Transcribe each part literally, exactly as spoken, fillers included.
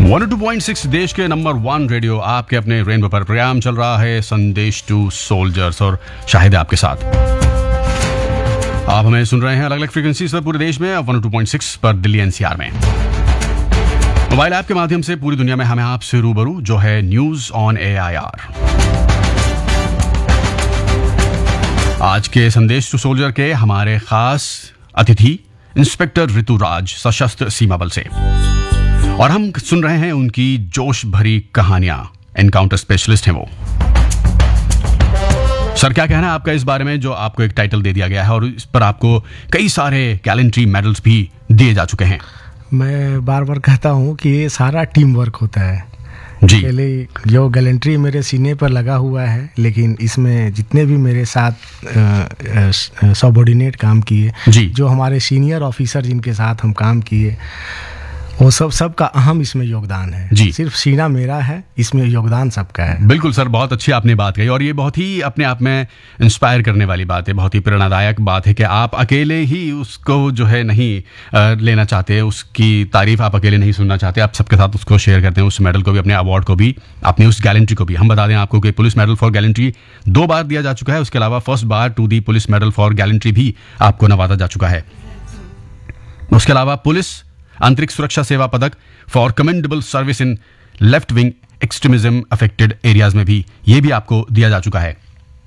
One O two point six देश के number one radio आपके अपने रेनबो पर प्रोग्राम चल रहा है संदेश टू सोल्जर्स और शाहिद है आपके साथ। आप हमें सुन रहे हैं अलग अलग फ्रीक्वेंसीज पर पूरे देश में, one O two point six पर दिल्ली एनसीआर में, मोबाइल ऐप के माध्यम से पूरी दुनिया में हमें आपसे रूबरू जो है news on A I R. आज के संदेश टू सोल्जर के हमारे खास अतिथि इंस्पेक्टर ऋतुराज सशस्त्र सीमा बल से, और हम सुन रहे हैं उनकी जोश भरी कहानियां। एनकाउंटर स्पेशलिस्ट हैं वो। सर, क्या कहना है आपका इस बारे में जो आपको एक टाइटल दे दिया गया है और इस पर आपको कई सारे गैलेंट्री मेडल्स भी दिए जा चुके हैं? मैं बार बार कहता हूं कि ये सारा टीम वर्क होता है जी। पहले जो गैलेंट्री मेरे सीने पर लगा हुआ है, लेकिन इसमें जितने भी मेरे साथ सबऑर्डिनेट काम किए, जो हमारे सीनियर ऑफिसर जिनके साथ हम काम किए, वो सब सबका अहम इसमें योगदान है जी। सिर्फ सीना मेरा है, इसमें योगदान सबका है। बिल्कुल सर, बहुत अच्छी आपने बात कही और ये बहुत ही अपने आप में इंस्पायर करने वाली बात है, बहुत ही प्रेरणादायक बात है कि आप अकेले ही उसको जो है नहीं आ, लेना चाहते, उसकी तारीफ आप अकेले नहीं सुनना चाहते, आप सबके साथ उसको शेयर करते हैं, उस मेडल को भी, अपने अवार्ड को भी, अपनी उस गैलेंट्री को भी। हम बता दें आपको कि पुलिस मेडल फॉर गैलेंट्री दो बार दिया जा चुका है, उसके अलावा first bar to the police medal for gallantry भी आपको नवाजा जा चुका है। उसके अलावा पुलिस अंतरिक्ष सुरक्षा सेवा पदक for commendable service in left wing extremism affected areas में भी ये भी आपको दिया जा चुका है।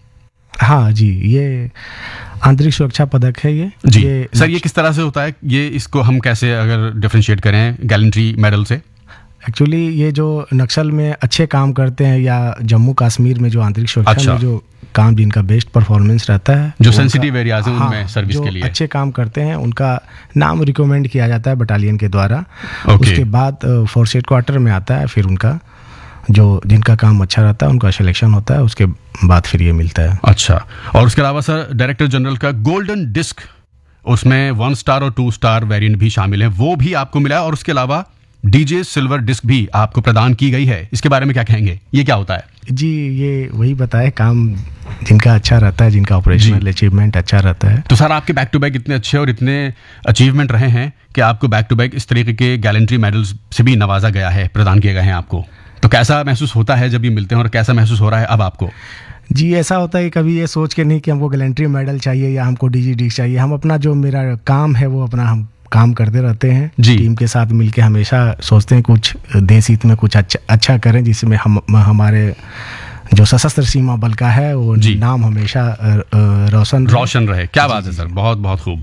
हाँ जी, ये आंतरिक सुरक्षा पदक है ये जी। ये सर, ये किस तरह से होता है? ये इसको हम कैसे अगर डिफरेंशिएट करें गैलेंट्री मेडल से? एक्चुअली ये जो नक्सल में अच्छे काम करते हैं या जम्मू कश्मीर में जो आंतरिक सुरक्षा अच्छा। में जो काम जिनका बेस्ट परफॉर्मेंस रहता है, जो सेंसिटिव एरियाज हैं उनमें सर्विस के लिए अच्छे काम करते हैं, उनका नाम रिकमेंड किया जाता है बटालियन के द्वारा। उसके बाद फोर्स हेडक्वार्टर में आता है, फिर उनका जो जिनका काम अच्छा रहता है उनका सिलेक्शन होता है, उसके बाद फिर ये मिलता है। अच्छा, और उसके अलावा सर डायरेक्टर जनरल का गोल्डन डिस्क, उसमें वन स्टार और टू स्टार वेरिएंट भी शामिल है, वो भी आपको मिला है, और उसके अलावा डीजे सिल्वर डिस्क भी आपको प्रदान की गई है। इसके बारे में क्या कहेंगे? ये क्या होता है? जी, ये वही बताए, काम जिनका अच्छा रहता है, जिनका ऑपरेशनल अचीवमेंट अच्छा रहता है। तो सर, आपके बैक टू बैक इतने अच्छे और इतने अचीवमेंट रहे हैं कि आपको बैक टू बैक इस तरीके के गैलेंट्री मेडल्स से भी नवाजा गया है, प्रदान किए गए हैं आपको। तो कैसा महसूस होता है जब ये मिलते हैं और कैसा महसूस हो रहा है अब आपको? जी, ऐसा होता है कभी ये सोच के नहीं कि हमको गैलेंट्री मेडल चाहिए या हमको डीजी डिस्क चाहिए। हम अपना जो मेरा काम है वो अपना हम काम करते रहते हैं, टीम के साथ मिलके हमेशा सोचते हैं कुछ देश हित में कुछ अच्छा अच्छा करें, जिसमें हम हमारे जो सशस्त्र सीमा बल का है वो नाम हमेशा रोशन रोशन रहे। क्या बात है सर, बहुत बहुत खूब।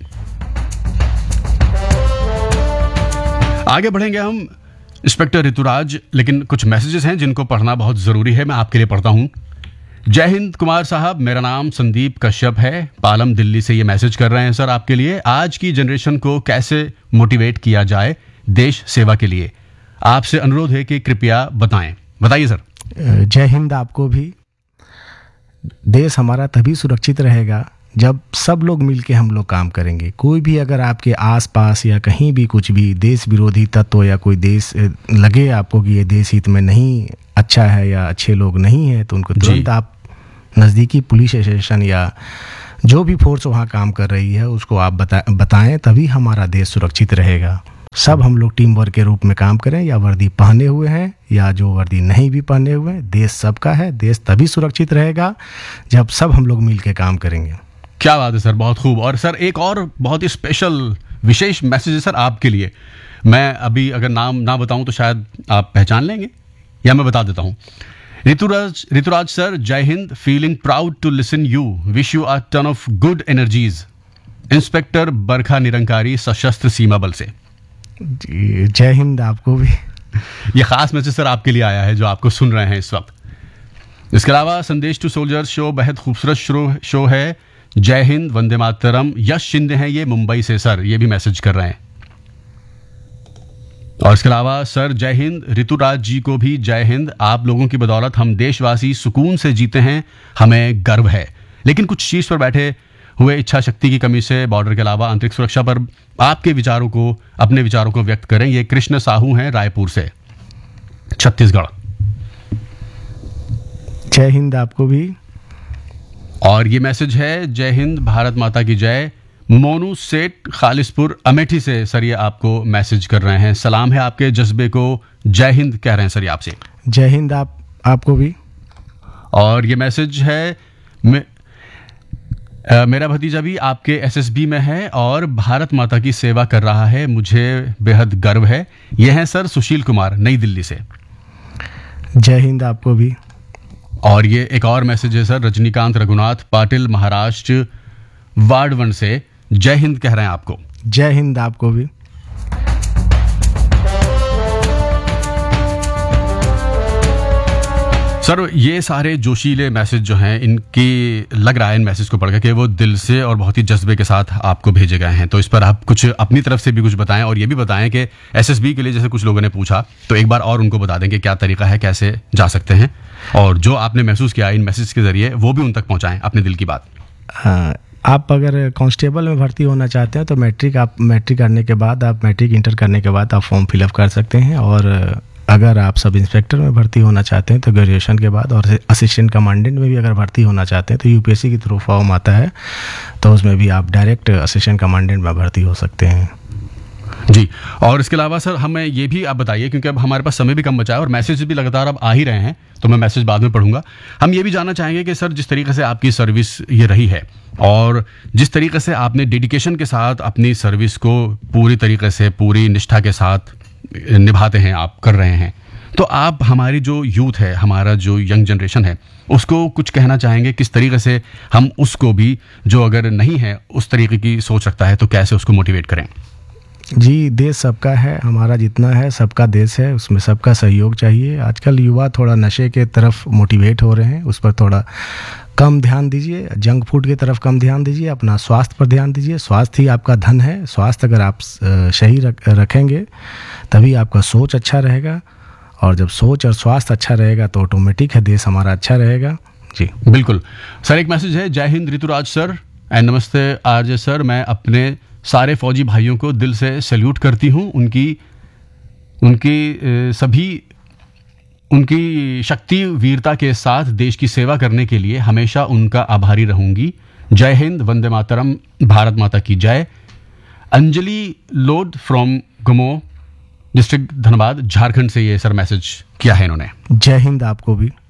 आगे बढ़ेंगे हम इंस्पेक्टर ऋतुराज, लेकिन कुछ मैसेजेस हैं जिनको पढ़ना बहुत जरूरी है, मैं आपके लिए पढ़ता हूं। जय हिंद कुमार साहब, मेरा नाम संदीप कश्यप है, पालम दिल्ली से ये मैसेज कर रहे हैं सर आपके लिए। आज की जनरेशन को कैसे मोटिवेट किया जाए देश सेवा के लिए, आपसे अनुरोध है कि कृपया बताएं। बताइए सर। जय हिंद आपको भी। देश हमारा तभी सुरक्षित रहेगा जब सब लोग मिलके हम लोग काम करेंगे। कोई भी अगर आपके आसपास या कहीं भी कुछ भी देश विरोधी तत्व या कोई देश लगे आपको कि ये देश हित में नहीं अच्छा है या अच्छे लोग नहीं हैं, तो उनको तुरंत आप नज़दीकी पुलिस स्टेशन या जो भी फोर्स वहाँ काम कर रही है उसको आप बता बताएं, तभी हमारा देश सुरक्षित रहेगा। सब हम लोग टीम वर्क के रूप में काम करें, या वर्दी पहने हुए हैं या जो वर्दी नहीं भी पहने हुए हैं, देश सबका है। देश तभी सुरक्षित रहेगा जब सब हम लोग मिल के काम करेंगे। क्या बात है सर, बहुत खूब। और सर, एक और बहुत ही स्पेशल विशेष मैसेज है सर आपके लिए। मैं अभी अगर नाम ना बताऊं तो शायद आप पहचान लेंगे, या मैं बता देता हूं। ऋतुराज ऋतुराज सर, जय Hind, feeling proud to listen you, wish you a ton of good energies. Inspector बरखा निरंकारी, सशस्त्र सीमा बल से। जी, जय हिंद आपको भी। ये खास मैसेज सर आपके लिए आया है जो आपको सुन रहे हैं इस वक्त। इसके अलावा संदेश टू सोल्जर्स शो बेहद खूबसूरत शो शो है। जय हिंद, वंदे मातरम। यश शिंदे हैं ये मुंबई से सर, ये भी मैसेज कर रहे हैं। और इसके अलावा सर, जय हिंद, ऋतुराज जी को भी जय हिंद। आप लोगों की बदौलत हम देशवासी सुकून से जीते हैं, हमें गर्व है। लेकिन कुछ शीर्ष पर बैठे हुए इच्छा शक्ति की कमी से बॉर्डर के अलावा आंतरिक सुरक्षा पर आपके विचारों को, अपने विचारों को व्यक्त करें। ये कृष्ण साहू हैं रायपुर से, छत्तीसगढ़। जय हिंद आपको भी। और ये मैसेज है, जय हिंद, भारत माता की जय, मोनू सेठ खालिसपुर अमेठी से सर ये आपको मैसेज कर रहे हैं। सलाम है आपके जज्बे को, जय हिंद कह रहे हैं सर ये आपसे। जय हिंद आप आपको भी। और ये मैसेज है मे, आ, मेरा भतीजा भी आपके एसएसबी में है और भारत माता की सेवा कर रहा है, मुझे बेहद गर्व है। ये हैं सर सुशील कुमार, नई दिल्ली से। जय हिंद आपको भी। और ये एक और मैसेज है sir Rajinikanth Raghunath Patil Maharashtra ward one से, जय हिंद कह रहे हैं आपको। जय हिंद आपको भी। सर ये सारे जोशीले मैसेज जो हैं, इनकी लग रहा है इन मैसेज को पढ़कर कि वो दिल से और बहुत ही जज्बे के साथ आपको भेजे गए हैं। तो इस पर आप कुछ अपनी तरफ से भी कुछ बताएं और ये भी बताएं कि एसएसबी के लिए जैसे कुछ लोगों ने पूछा, तो एक बार और उनको बता दें कि क्या तरीका है, कैसे जा सकते हैं, और जो आपने महसूस किया इन मैसेज के जरिए वो भी उन तक पहुंचाएं अपने दिल की बात। हाँ, आप अगर कांस्टेबल में भर्ती होना चाहते हैं तो मैट्रिक आप मैट्रिक करने के बाद आप मैट्रिक इंटर करने के बाद आप फॉर्म फिलअप कर सकते हैं। और अगर आप सब इंस्पेक्टर में भर्ती होना चाहते हैं तो ग्रेजुएशन के बाद, और असिस्टेंट कमांडेंट में भी अगर भर्ती होना चाहते हैं तो यूपीएससी के थ्रू फॉर्म आता है, तो उसमें भी आप डायरेक्ट असिस्टेंट कमांडेंट में भर्ती हो सकते हैं। जी, और इसके अलावा सर हमें ये भी आप बताइए, क्योंकि अब हमारे पास समय भी कम बचा है और मैसेज भी लगातार अब आ ही रहे हैं, तो मैं मैसेज बाद में पढ़ूंगा। हम ये भी जानना चाहेंगे कि सर जिस तरीके से आपकी सर्विस ये रही है और जिस तरीके से आपने डेडिकेशन के साथ अपनी सर्विस को पूरी तरीके से पूरी निष्ठा के साथ निभाते हैं, आप कर रहे हैं, तो आप हमारी जो यूथ है, हमारा जो यंग जनरेशन है, उसको कुछ कहना चाहेंगे किस तरीके से हम उसको भी, जो अगर नहीं है उस तरीके की सोच रखता है, तो कैसे उसको मोटिवेट करें? जी, देश सबका है, हमारा जितना है सबका देश है, उसमें सबका सहयोग चाहिए। आजकल युवा थोड़ा नशे के तरफ मोटिवेट हो रहे हैं, उस पर थोड़ा कम ध्यान दीजिए, जंक फूड की तरफ कम ध्यान दीजिए, अपना स्वास्थ्य पर ध्यान दीजिए। स्वास्थ्य ही आपका धन है। स्वास्थ्य अगर आप सही रख, रखेंगे तभी आपका सोच अच्छा रहेगा, और जब सोच और स्वास्थ्य अच्छा रहेगा तो ऑटोमेटिक है देश हमारा अच्छा रहेगा। जी बिल्कुल सर। एक मैसेज है, जय हिंद ऋतुराज सर एंड नमस्ते आरजे सर, मैं अपने सारे फौजी भाइयों को दिल से सैल्यूट करती हूँ। उनकी उनकी सभी उनकी शक्ति वीरता के साथ देश की सेवा करने के लिए हमेशा उनका आभारी रहूंगी। जय हिंद, वंदे मातरम, भारत माता की जय। Anjali load from Gumo district Dhanbad Jharkhand से ये सर मैसेज किया है इन्होंने। जय हिंद आपको भी।